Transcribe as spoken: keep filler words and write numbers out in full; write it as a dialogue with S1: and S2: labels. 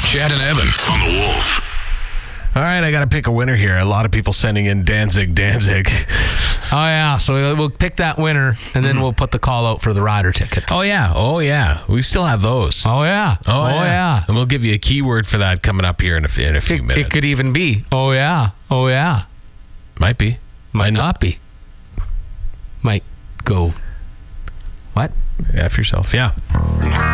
S1: Chad and Evan on the Wolf.
S2: All right, I got to pick a winner here. A lot of people sending in Danzig, Danzig.
S3: Oh, yeah. So we'll pick that winner, and then mm-hmm. we'll put the call out for the rider tickets.
S2: Oh, yeah. Oh, yeah. We still have those.
S3: Oh, yeah.
S2: Oh,
S3: oh
S2: yeah.
S3: yeah.
S2: And we'll give you a keyword for that coming up here in a, in a few
S3: it,
S2: minutes.
S3: It could even be, oh, yeah. Oh, yeah.
S2: Might be.
S3: Might not be. Might go, what?
S2: F yourself, yeah.